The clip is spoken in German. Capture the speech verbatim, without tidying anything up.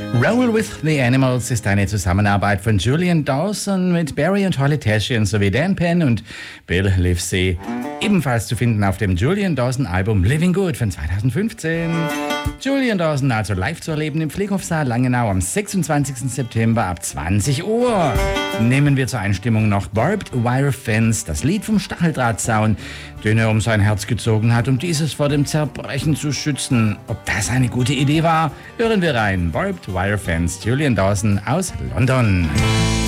Roll with the Animals ist eine Zusammenarbeit von Julian Dawson mit Barry und Holly Tashian sowie Dan Penn und Bill Livesey. Ebenfalls zu finden auf dem Julian Dawson Album Living Good von zweitausendfünfzehn. Julian Dawson also live zu erleben im Pflegehofsaal Langenau am sechsundzwanzigsten September ab zwanzig Uhr. Nehmen wir zur Einstimmung noch Barbed Wire Fence, das Lied vom Stacheldrahtzaun, den er um sein Herz gezogen hat, um dieses vor dem Zerbrechen zu schützen. Ob das eine gute Idee war, hören wir rein. Barbed Wire Fence, Julian Dawson aus London.